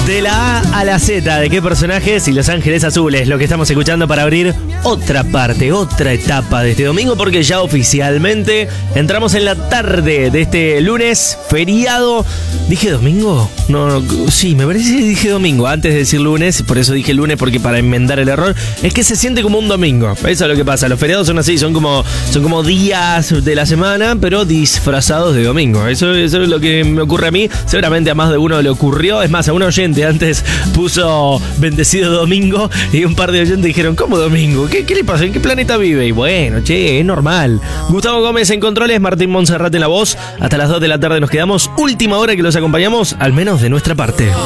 De la A a la Z, ¿de qué personajes? Y Los Ángeles Azules, lo que estamos escuchando para abrir otra parte, otra etapa de este domingo, porque ya oficialmente entramos en la tarde de este lunes, feriado. ¿Dije domingo? No, sí, me parece que dije domingo antes de decir lunes, por eso dije lunes, porque para enmendar el error, es que se siente como un domingo. Eso es lo que pasa, los feriados son así, son como días de la semana, pero disfrazados de domingo. Eso es lo que me ocurre a mí, seguramente a más de uno le ocurrió. Es más, a un oyente antes puso bendecido domingo y un par de oyentes dijeron, ¿cómo domingo? ¿Qué le pasa? ¿En qué planeta vive? Y bueno, che, es normal. Gustavo Gómez en controles, Martín Monserrat en la voz. Hasta las 2 de la tarde nos quedamos. Última hora que los acompañamos, al menos de nuestra parte.